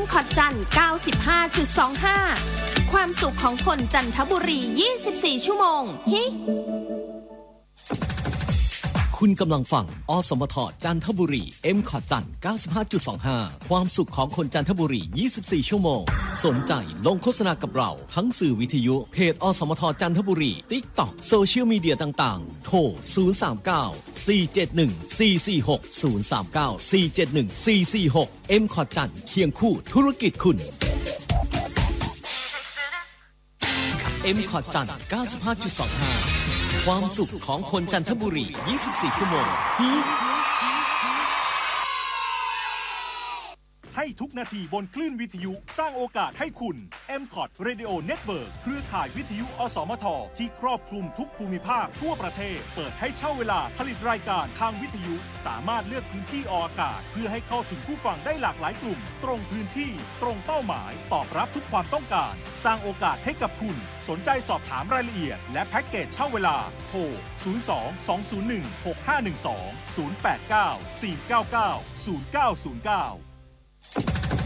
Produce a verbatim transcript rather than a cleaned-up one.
M คอร์ดจัน เก้าสิบห้าจุดสองห้า ความสุขของคนจันทบุรียี่สิบสี่ชั่วโมงฮิคุณกำลังฟังอสมทจันทบุรี M คอร์ดจัน เก้าสิบห้าจุดสองห้า ความสุขของคนจันทบุรียี่สิบสี่ชั่วโมงสนใจลงโฆษณากับเราทั้งสื่อวิทยุเพจอสมทจันทบุรี TikTok โซเชียลมีเดียต่างๆโทรศูนย์ สาม เก้า สี่ เจ็ด หนึ่ง สี่ สี่ หก ศูนย์ สาม เก้า สี่ เจ็ด หนึ่ง สี่ สี่ หก M คอร์ดจันเคียงคู่ธุรกิจคุณ M คอร์ดจัน เก้าสิบห้าจุดสองห้า ความสุขของคนจันทบุรียี่สิบสี่ชั่วโมงให้ทุกนาทีบนคลื่นวิทยุสร้างโอกาสให้คุณ เอ็ม คอร์ด Radio Network เครือข่ายวิทยุอสมทที่ครอบคลุมทุกภูมิภาคทั่วประเทศเปิดให้เช่าเวลาผลิตรายการทางวิทยุสามารถเลือกพื้นที่ออกอากาศเพื่อให้เข้าถึงผู้ฟังได้หลากหลายกลุ่มตรงพื้นที่ตรงเป้าหมายตอบรับทุกความต้องการสร้างโอกาสให้กับคุณสนใจสอบถามรายละเอียดและแพ็กเกจเช่าเวลาโทรศูนย์ สอง สอง ศูนย์ หนึ่ง หก ห้า หนึ่ง สอง ศูนย์ แปด เก้า สี่ เก้า เก้า ศูนย์ เก้า ศูนย์ เก้า